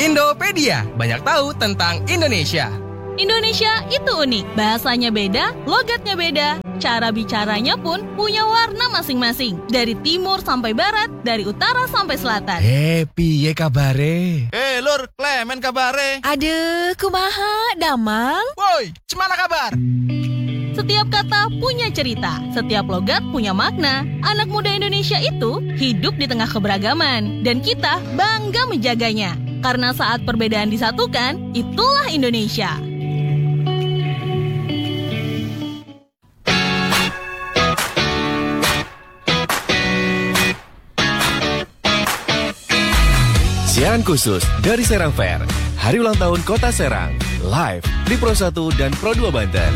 Indopedia, banyak tahu tentang Indonesia. Indonesia itu unik, bahasanya beda, logatnya beda, cara bicaranya pun punya warna masing-masing. Dari timur sampai barat, dari utara sampai selatan. Piye kabare? Lur, Klemen kabare. Aduh, kumaha, damang? Woi, cemana kabar? Setiap kata punya cerita, setiap logat punya makna. Anak muda Indonesia itu hidup di tengah keberagaman, dan kita bangga menjaganya. Karena saat perbedaan disatukan, itulah Indonesia. Siaran khusus dari Serang Fair, Hari Ulang Tahun Kota Serang, live di Pro 1 dan Pro 2 Banten.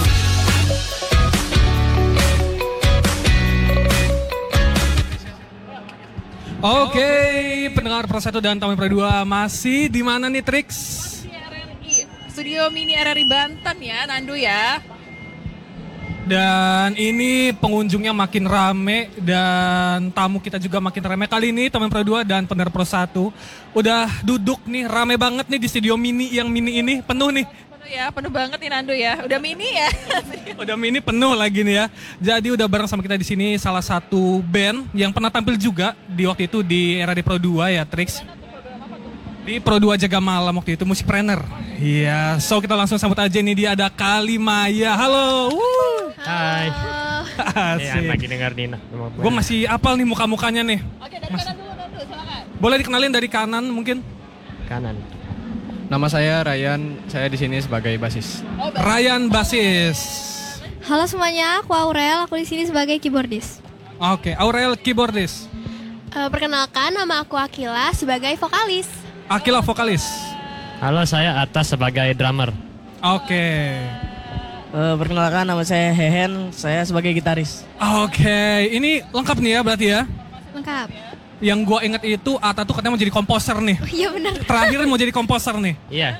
Oke, pendengar Pro 1 dan Tamu Pro 2 masih di mana nih Trix? Di RRI, Studio Mini RRI Banten ya, Nandu ya. Dan ini pengunjungnya makin rame dan tamu kita juga makin rame. Kali ini Tamu Pro 2 dan pendengar Pro 1 udah duduk nih, rame banget nih di studio mini yang mini ini, penuh nih. Penuh banget nih Nandu ya. Udah mini ya. Udah mini penuh lagi nih ya. Jadi udah bareng sama kita di sini salah satu band yang pernah tampil juga di waktu itu di era di Pro 2 ya, Trix. Di Pro 2 Jaga Malam waktu itu, Musikpreneur. Iya, so kita langsung sambut aja nih, dia ada Kalimaya. Halo. Hai. Asik. Ya, lagi dengar Nina. Gue masih apal nih muka-mukanya nih. Oke, dari kanan dulu Nandu, silakan. Boleh dikenalin dari kanan mungkin? Kanan. Nama saya Ryan, saya di sini sebagai basis. Ryan basis. Halo semuanya, aku Aurel, aku di sini sebagai keyboardis. Oke, Aurel keyboardis. Perkenalkan, nama aku Akila sebagai vokalis. Akila vokalis. Halo, saya Atas sebagai drummer. Oke. Perkenalkan, nama saya Hehen, saya sebagai gitaris. Oke, ini lengkap nih ya berarti ya? Lengkap. Yang gue inget itu Ata tuh katanya mau jadi komposer nih. Oh, iya benar. Terakhir mau jadi komposer nih. Iya.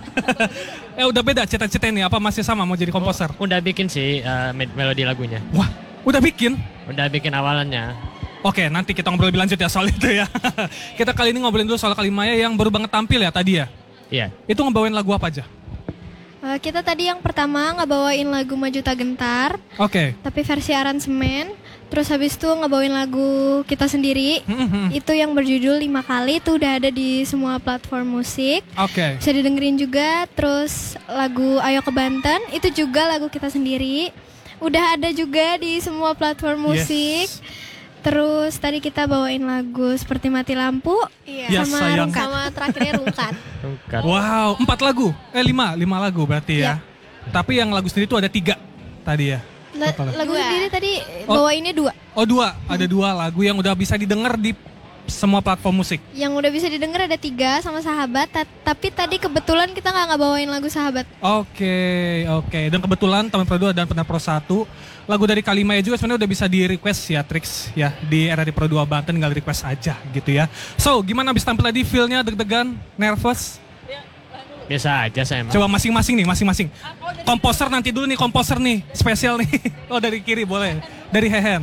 Udah beda cita-cita nih, apa masih sama mau jadi komposer? Udah bikin sih melodi lagunya. Wah, udah bikin? Udah bikin awalannya. Oke, nanti kita ngobrol lebih lanjut ya soal itu ya. Kita kali ini ngobrolin dulu soal Kalimaya yang baru banget tampil ya tadi ya? Iya. Itu ngebawain lagu apa aja? Kita tadi yang pertama ngebawain lagu Maju Tak Gentar, Oke. tapi versi aransemen. Terus habis itu ngebawain lagu kita sendiri, itu yang berjudul 5 kali, itu udah ada di semua platform musik. Oke. Bisa didengerin juga. Terus lagu Ayo ke Banten, itu juga lagu kita sendiri. Udah ada juga di semua platform musik. Yes. Terus tadi kita bawain lagu Seperti Mati Lampu, Ya, sama sayang. Rungkat. Sama terakhirnya Rungkat. Wow, 4 lagu? 5 lagu berarti ya. Tapi yang lagu sendiri tuh ada 3 tadi ya? Lagu sendiri tadi bawainnya 2. Oh 2, ada 2 lagu yang udah bisa didengar di semua platform musik. Yang udah bisa didengar ada 3 sama Sahabat, tapi tadi kebetulan kita nggak bawain lagu Sahabat. Oke. Dan kebetulan Taman Pro 2 dan Pendengar Pro 1 lagu dari Kalimaya juga sebenarnya udah bisa di request ya Trix ya di era di Pro 2 Banten, tinggal request aja gitu ya. So gimana abis tampil tadi, feel-nya deg-degan, nervous? Biasa aja saya emang. Coba masing-masing. Komposer nanti dulu nih, komposer nih, spesial nih. Oh dari kiri boleh, dari Hehen.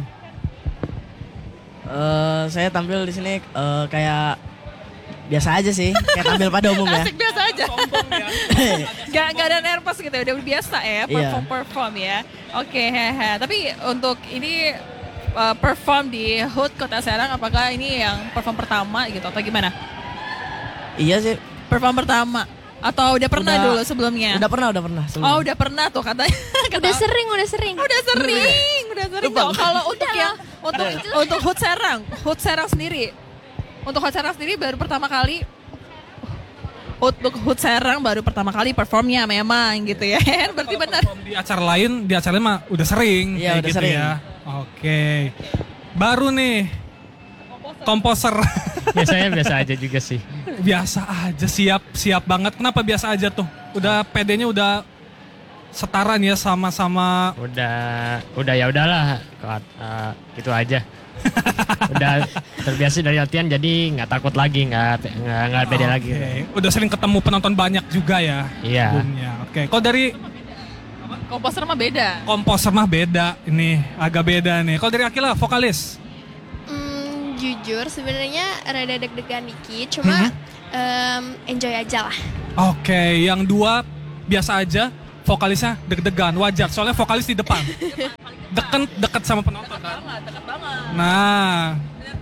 Saya tampil di sini kayak biasa aja sih, kayak tampil pada umumnya. Asik biasa aja. Sombong ya. Gak ada nervous gitu, udah biasa ya, perform ya. Oke, hehe. Tapi untuk ini perform di HUT Kota Serang, apakah ini yang perform pertama gitu atau gimana? Iya sih. Perform pertama. Atau udah pernah dulu sebelumnya? Udah pernah sebelumnya. Oh udah pernah tuh katanya. Udah sering. Udah sering. Kalau untuk yang untuk HUT Serang sendiri. Untuk HUT Serang sendiri baru pertama kali. Untuk HUT Serang baru pertama kali performnya memang gitu ya. Berarti benar. Di acara lain mah udah sering. Iya, udah gitu sering. Ya. Oke. Baru nih komposer. Biasanya biasa aja juga sih. Biasa aja, siap banget. Kenapa biasa aja tuh? Udah PD-nya udah setara nih ya sama-sama. Udah ya udahlah. Gitu aja. Udah terbiasa dari latihan jadi nggak takut lagi, nggak pede lagi. Udah sering ketemu penonton banyak juga ya. Iya. Oke. Kalau dari komposer mah beda. Ini agak beda nih. Kalau dari Akila vokalis. Jujur sebenarnya rada deg-degan dikit, cuma Enjoy aja lah. Oke, yang dua biasa aja, vokalisnya deg-degan, wajar. Soalnya vokalis di depan. Deket sama penonton kan? Deket banget. Nah,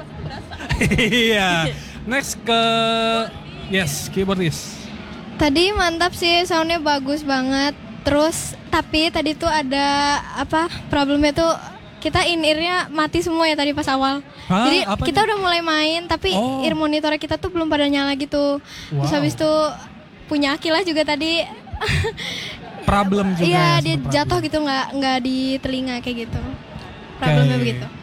iya. Next ke keyboardis. Tadi mantap sih, soundnya bagus banget. Terus tapi tadi tuh ada problemnya tuh kita in-ear-nya mati semua ya tadi pas awal. Hah, Jadi apanya? kita udah mulai main tapi ear monitor kita tuh belum pada nyala gitu. Terus Wow. habis itu punya Akila juga tadi Problem juga. iya ya, dia sempat jatuh problem. gitu nggak di telinga kayak gitu. Problemnya Oke. begitu.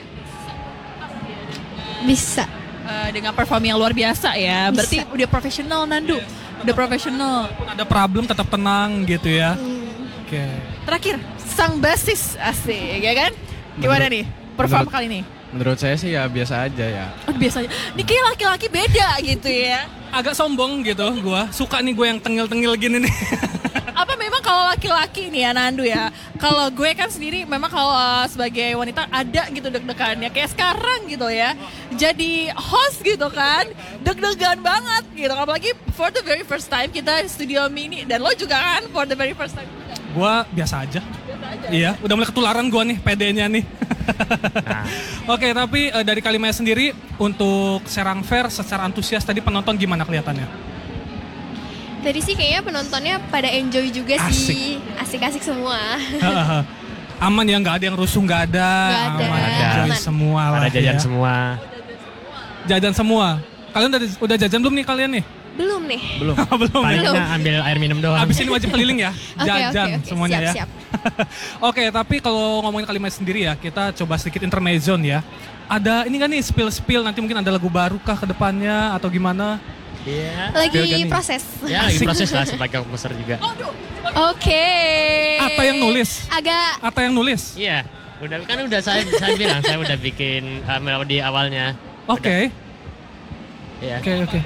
Bisa. Dengan perform yang luar biasa ya. Berarti udah profesional Nandu. Udah profesional. Walaupun ada problem tetap tenang gitu ya. Oke. Terakhir, sang basis asik ya kan? Gimana nih perform kali ini? Menurut saya sih ya biasa aja ya. Oh, biasa aja. Ini kayak laki-laki beda gitu ya. Agak sombong gitu gua. Suka nih gue yang tengil-tengil gini nih. Apa memang kalau laki-laki nih ya Nandu ya. Kalau gue kan sendiri memang kalau sebagai wanita ada gitu deg-degannya kayak sekarang gitu ya. Jadi host gitu kan. Deg-degan banget gitu. Apalagi for the very first time kita di studio mini dan lo juga kan for the very first time. Gua biasa aja. Iya, udah mulai ketularan gua nih PD-nya nih. Oke, tapi dari Kalimaya sendiri untuk Serang Fair secara antusias tadi penonton gimana kelihatannya? Tadi sih kayaknya penontonnya pada enjoy juga sih. Asik-asik semua. Aman ya, nggak ada yang rusuh, nggak ada. Nggak ada. Aman, enjoy Aman. semua lah. Pada jajan ya. semua. Jajan semua. Kalian udah jajan belum nih kalian nih? Belum nih. Belum. Belum. Palingnya ambil air minum doang. Abis ini wajib keliling ya, jajan Oke. semuanya ya. Siap. Oke, tapi kalau ngomongin Kalimaya sendiri ya, kita coba sedikit intermezzo ya. Ada ini kan nih spill nanti mungkin ada lagu baru kah ke depannya atau gimana? Iya. Lagi proses. Ya lagi proses lah sebagai komposer juga. Oke. Ata yang nulis. Agak yang nulis. Iya. Udah saya bilang saya udah bikin melodi awalnya. Oke. Iya. Oke.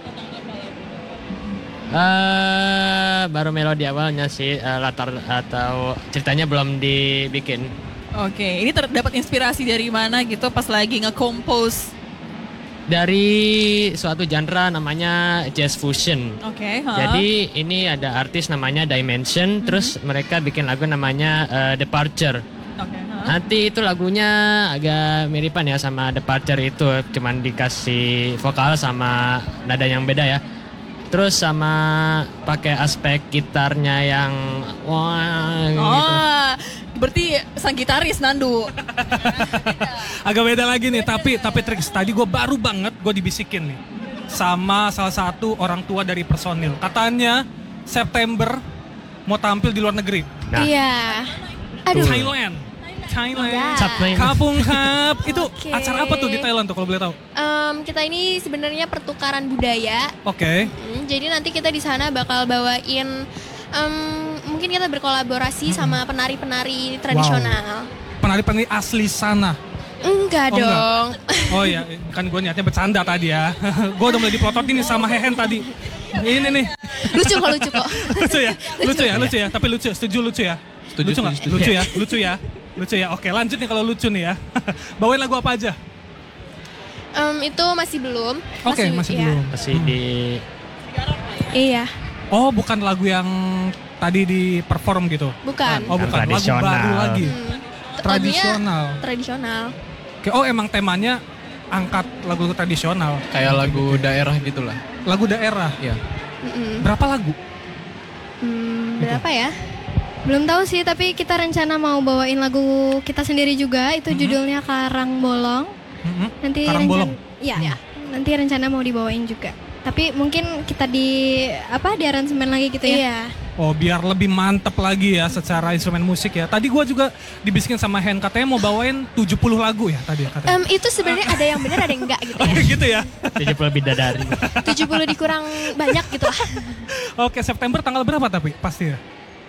Baru melodi awalnya sih latar atau ceritanya belum dibikin. Oke, ini dapat inspirasi dari mana gitu pas lagi nge-compose? Dari suatu genre namanya jazz fusion. Oke. Jadi ini ada artis namanya Dimension, terus mereka bikin lagu namanya Departure. Oke. Nanti itu lagunya agak miripan ya sama Departure itu, cuman dikasih vokal sama nada yang beda ya. Terus sama pakai aspek gitarnya yang gitu. Berarti sang gitaris Nandu. Agak beda lagi nih, tapi Trix tadi gue baru banget gue dibisikin nih sama salah satu orang tua dari personil. Katanya September mau tampil di luar negeri. Nah. Iya. Aduh. Thailand. Ya. Kapung Kap. Itu Oke. acara apa tuh di Thailand tuh kalau boleh tahu? Kita ini sebenarnya pertukaran budaya. Oke. Jadi nanti kita di sana bakal bawain mungkin kita berkolaborasi sama penari-penari tradisional. Penari-penari asli sana. Enggak Oh, dong. Oh ya, kan gue niatnya bercanda tadi ya. Gue udah mulai diprototin nih sama Hehen tadi. Ini nih. Lucu kok. Lucu ya. Tapi lucu, setuju lucu ya. Lucu nggak? Lucu ya. Oke, lanjut nih kalau lucu nih ya. Bawain lagu apa aja? Itu masih belum. Oke, masih belum. Masih di Iya. Oh, bukan lagu yang tadi di perform gitu? Bukan. Oh, bukan. Lagu Tradisional. baru lagi. Lagunya tradisional. Oke, oh emang temanya angkat lagu tradisional. Kayak lagu daerah gitulah. Lagu daerah. Iya. Berapa lagu? Berapa ya? Belum tahu sih, tapi kita rencana mau bawain lagu kita sendiri juga. Itu judulnya Karang Bolong. Nanti Karang Bolong? Iya. Nanti rencana mau dibawain juga. Tapi mungkin kita di aransemen lagi gitu ya. Iya. Oh, biar lebih mantep lagi ya secara instrumen musik ya. Tadi gua juga dibisikin sama Hen, katanya mau bawain 70 lagu ya tadi katanya. Itu sebenarnya ada yang benar ada yang enggak gitu ya. Gitu ya. 70 bidadari. 70 dikurang banyak gitu lah. Oke, September tanggal berapa tapi pasti ya?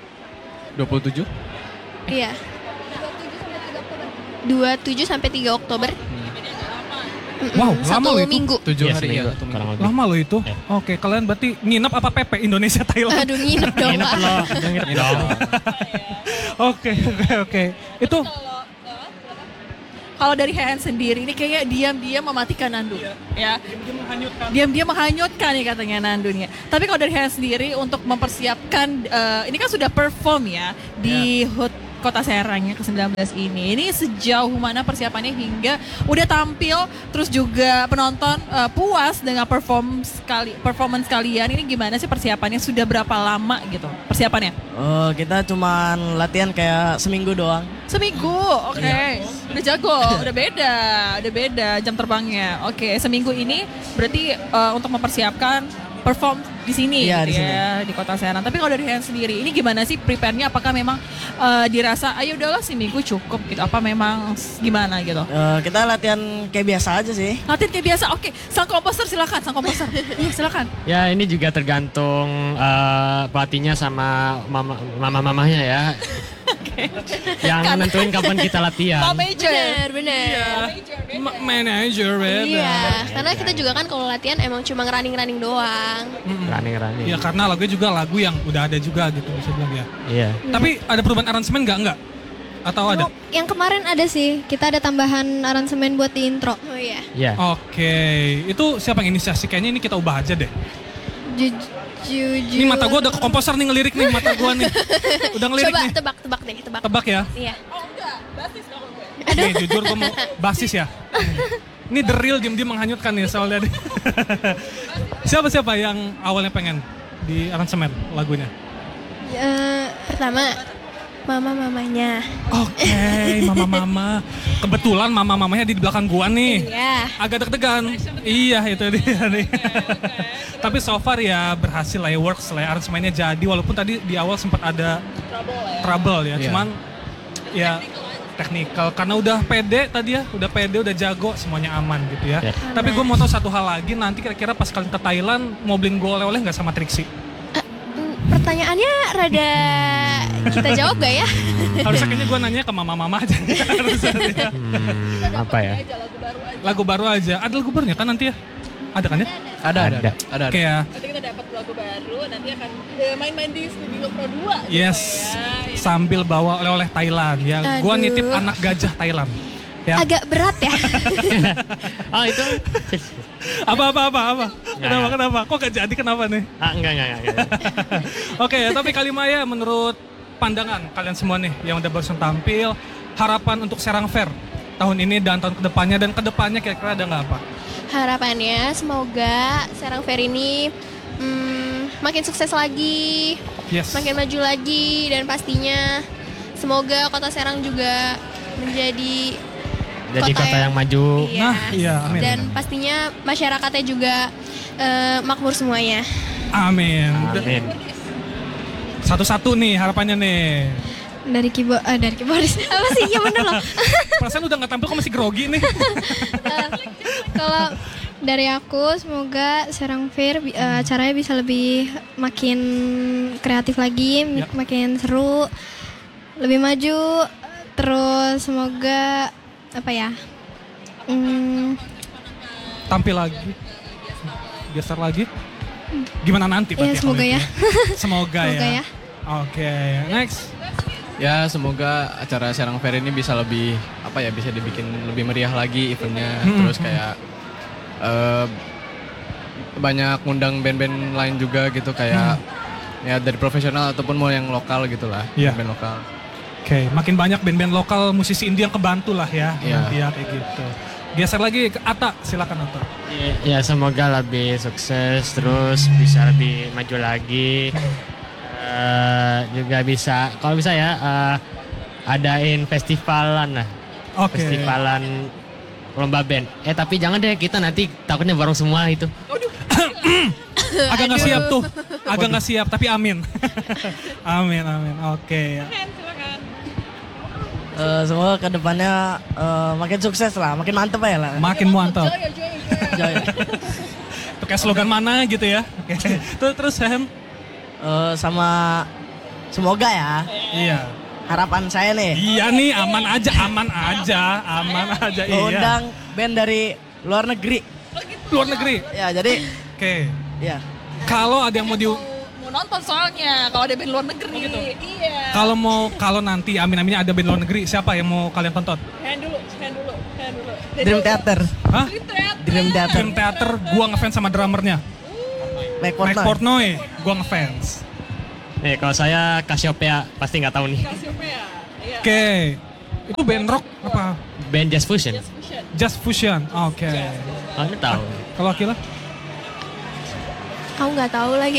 27? Iya. 27 sampai 3 Oktober. Wow, lama loh itu. Minggu. 7 Iya, hari seminggu, ya. kurang lebih. Lama loh itu. Oke, kalian berarti nginep apa PP Indonesia Thailand? Aduh, nginep dong, Nginep Pak. lo, nginep dong. Oke. Itu kalau dari Hehan sendiri ini kayak diam-diam mematikan Nandu. Ya. Diam-diam menghanyutkan nih katanya Nandu nih. Tapi kalau dari Hehan sendiri untuk mempersiapkan ini kan sudah perform ya di HUT Kota Serang ya ke-19 ini. Ini sejauh mana persiapannya hingga udah tampil terus juga penonton puas dengan performance kalian. Ini gimana sih persiapannya? Sudah berapa lama gitu persiapannya? Kita cuman latihan kayak seminggu doang. Seminggu, oke. Udah jago, udah beda jam terbangnya. Oke, seminggu ini berarti untuk mempersiapkan perform di sini Iya, gitu di ya, di Kota Serang. Tapi kalau dari Hehan sendiri, ini gimana sih prepare-nya? Apakah memang dirasa, ayo udahlah seminggu cukup gitu? Apa memang gimana gitu? Kita latihan kayak biasa aja sih. Latihan kayak biasa, oke. Sang komposer silakan, sang komposer. Iya silakan. Ya ini juga tergantung pelatihnya sama mama-mamanya ya. Yang nentuin kapan kita latihan. Manager. Bener. Manager, Iya, karena kita juga kan kalau latihan emang cuma running doang. Running. Ya karena lagunya juga lagu yang udah ada juga gitu bisa bilang ya. Iya. Tapi ada perubahan aransemen nggak? Atau ada? Yang kemarin ada sih, kita ada tambahan aransemen buat di intro. Oh iya. Iya. Oke, itu siapa yang inisiasi? Kayaknya ini kita ubah aja deh. Jujur. Ini mata gue udah ke komposer nih ngelirik nih mata gue nih. Udah ngelirik Coba nih. tebak deh. Tebak ya? Iya. Nih jujur gue mau basis ya. Ini the real diem-diem menghanyutkan nih soalnya. Siapa yang awalnya pengen di aransemen lagunya? Pertama, mama-mamanya. Oke, mama-mama. Kebetulan mama-mamanya di belakang gua nih. Iya. Agak deg-degan. Iya, itu dia nih. Tapi so far ya berhasil lah ya, works lah ya. Aransemennya jadi walaupun tadi di awal sempat ada trouble ya. Cuman ya teknikal karena udah pede tadi ya, udah jago, semuanya aman gitu ya. Tapi gue mau tahu satu hal lagi, nanti kira-kira pas kalian ke Thailand mau beliin gue oleh-oleh nggak sama Trixie? Pertanyaannya rada kita jawab gak ya? Harusnya kayaknya gue nanya ke mama-mama aja. Apa ya? Lagu baru aja. Ada lagu barunya kan nanti ya? Ada kan ya? Ada. Kayak Nanti kita dapat lagu baru, nanti akan main-main di Studio Pro 2. yes, sambil bawa oleh-oleh Thailand ya. Gua nitip anak gajah Thailand. Ya. Agak berat ya. Oh itu? Apa? Kenapa? Kok gak jadi kenapa nih? Enggak. Oke, tapi Kalimaya menurut pandangan kalian semua nih yang udah barusan tampil, harapan untuk Serang Fair tahun ini dan tahun kedepannya, dan kedepannya kira-kira ada nggak apa? Harapannya semoga Serang Fair ini makin sukses lagi, makin maju lagi, dan pastinya semoga Kota Serang juga menjadi kota yang maju. Iya. Nah, iya, amin. Dan pastinya masyarakatnya juga makmur semuanya. Amin. Satu-satu nih harapannya nih. Dari keyboardis. Apa sih? Ya bener loh. Perasaan udah gak tampil kok masih grogi nih. Kalau dari aku semoga Serang Fair acaranya bisa lebih makin kreatif lagi, makin seru, lebih maju. Terus semoga apa ya? Tampil lagi. Geser lagi. Gimana nanti Ya, semoga ya. Semoga ya. Oke, next. Ya semoga acara Serang Fair ini bisa lebih bisa dibikin lebih meriah lagi eventnya. Terus kayak banyak ngundang band-band lain juga gitu kayak ya dari profesional ataupun mau yang lokal gitulah, band lokal. Oke, makin banyak band-band lokal musisi indie yang kebantu lah ya. Nanti ya kayak gitu. Geser lagi ke Ata, silakan Ata. Ya semoga lebih sukses terus bisa lebih maju lagi. Juga bisa, kalau bisa ya adain festivalan lah. Festivalan lomba band. Tapi jangan deh, kita nanti takutnya bareng semua itu. Agak nggak siap tuh, agak nggak siap tapi amin. Amin. Oke. Semoga kedepannya makin sukses lah, makin mantep ya lah. Makin mantap. Jaya. Itu kayak slogan mana gitu ya. Oke. Terus Hem. Sama semoga ya. Iya. Harapan saya nih. Iya nih, aman aja. Iya. Undang band dari luar negeri. Luar negeri. Ya, jadi oke. Iya. Kalau ada yang mau mau nonton soalnya kalau ada band luar negeri. Gitu. Iya. Kalau nanti amin-aminnya ada band luar negeri, siapa yang mau kalian tonton? Hand dulu. Dream Theater. Hah? Dream Theater. Dream Theater, gua ngefans sama drummernya. Mike Portnoy, gua ngefans. Nih kalau saya Cassiopeia pasti nggak tahu nih. Oke. Itu band rock apa? Band Jazz Fusion. Jazz Fusion. Oke. Oh, ini tahu. Kalau Akila? Aku nggak tahu lagi.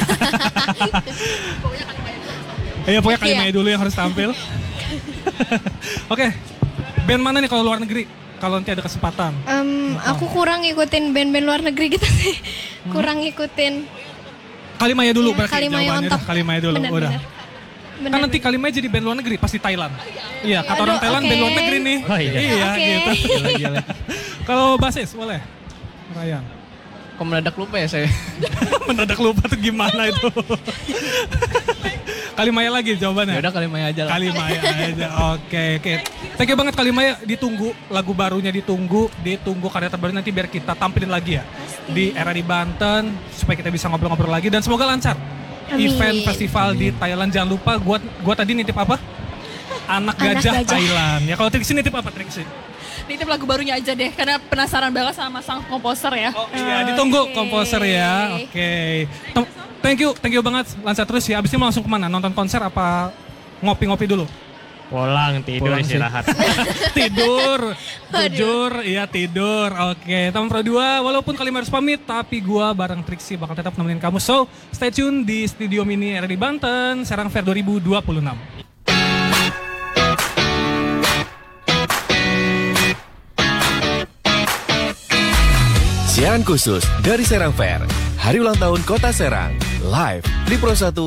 Iya, pokoknya Kalimaya dulu yang harus tampil. Oke. Band mana nih kalau luar negeri? Kalau nanti ada kesempatan. Aku kurang ngikutin band-band luar negeri gitu sih. Kurang ngikutin. Kalimaya dulu Ya, berarti Kalimaya jawabannya. on top. Kalimaya dulu, Bener, udah. bener. Kan nanti Kalimaya jadi band luar negeri, pasti Thailand. Iya, kata orang Aduh, Thailand oke. band luar negeri nih. Oh, iya. Iya, Oke. gitu. Gila. Kalau basis boleh? Ryan. Kok mendadak lupa ya saya? Mendadak lupa tuh gimana itu? Kalimaya lagi jawabannya. Ya udah Kalimaya aja lah. Kalimaya aja. Oke. Thank you banget Kalimaya, ditunggu lagu barunya, ditunggu karya terbaru nanti biar kita tampilin lagi ya di era di Banten supaya kita bisa ngobrol-ngobrol lagi dan semoga lancar. Amin. Event festival di Thailand, jangan lupa gua tadi nitip apa? Anak gajah Thailand. Ya kalau Trixie nitip apa Trixie? Nitip lagu barunya aja deh, karena penasaran banget sama sang komposer ya. Oh iya, ditunggu komposer ya. Oke. Thank you banget, lancar terus ya. Abis ini mau langsung kemana? Nonton konser apa ngopi-ngopi dulu? Pulang tidur istirahat. Tidur, jujur, iya tidur. Oke, teman Pro 2, walaupun Kalimaya harus pamit, tapi gua bareng Trixie bakal tetap nemenin kamu. So, stay tune di Studio Mini RRI Banten, Serang Fair 2026. Siaran khusus dari Serang Fair, Hari Ulang Tahun Kota Serang, live di Pro 1